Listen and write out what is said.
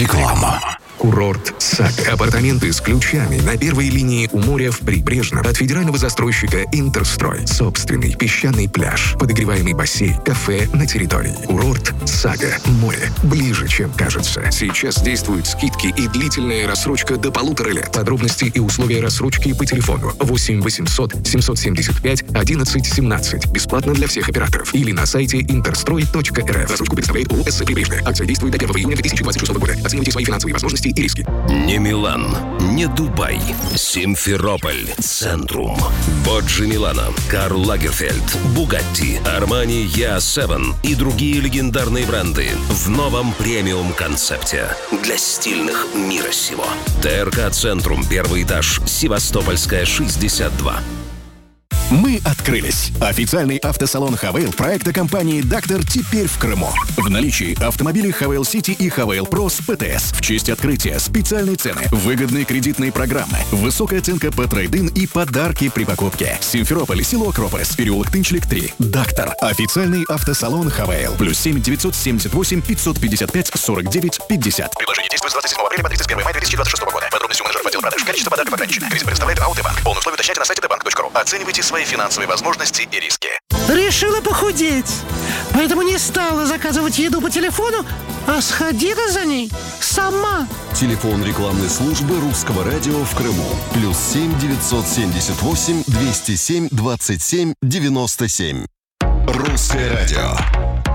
Реклама. Курорт «Сага». Апартаменты с ключами на первой линии у моря в Прибрежном от федерального застройщика «Интерстрой». Собственный песчаный пляж, подогреваемый бассейн, кафе на территории. Курорт «Сага». Море ближе, чем кажется. Сейчас действуют скидки и длительная рассрочка до 1,5 лет. Подробности и условия рассрочки по телефону 8 800 775 11 17. Бесплатно для всех операторов. Или на сайте interstroy.rf. Рассрочку представляет ООО «СС Прибрежная». Акция действует до 1 июня 2026 года. Оценивайте свои финансовые возможности и риски. Не Милан, не Дубай. Симферополь. Центрум. Боджи Милано, Карл Лагерфельд, Бугатти, Армани Я7 и другие легендарные бренды в новом премиум-концепте для стильных мира сего. ТРК «Центрум», первый этаж, Севастопольская, 62. Мы открылись. Официальный автосалон «Хавейл» проекта компании «Дактор» теперь в Крыму. В наличии автомобили «Хавейл Сити» и «Хавейл Про» с ПТС. В честь открытия специальные цены, выгодные кредитные программы, высокая оценка по трейд-ин и подарки при покупке. Симферополь, село Акрополис, переулок Тынчлик, 3. «Дактор». Официальный автосалон «Хавейл». +7 978 555 49 50. Предложение действует с 27 апреля по 31 мая 2026 года. Подробности у менеджеров отдела продаж. Количество подарков ограничено. Риск представляет Аутобанк. Полные условия уточняйте на сайте dbank.ru. Оценивайте свои финансовые возможности и риски. Решила похудеть, поэтому не стала заказывать еду по телефону, а сходила за ней сама. Телефон рекламной службы Русского радио в Крыму. +7 978 207 27 97. Русское радио.